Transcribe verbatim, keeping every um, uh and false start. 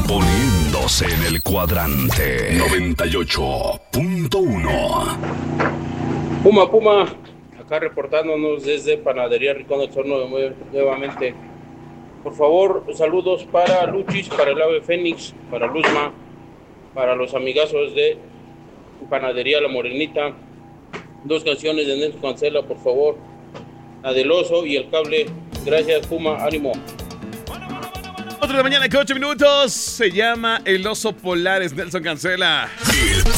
Poniéndose en el cuadrante noventa y ocho punto uno. Puma, Puma, acá reportándonos desde Panadería Rincón del Horno nuevamente. Por favor, saludos para Luchis, para el Ave Fénix, para Luzma, para los amigazos de Panadería La Morenita. Dos canciones de Nelson Cancela, por favor. La del oso y el cable. Gracias, Puma, ánimo. Otra de la mañana con ocho minutos. Se llama El oso polar, es Nelson Cancela.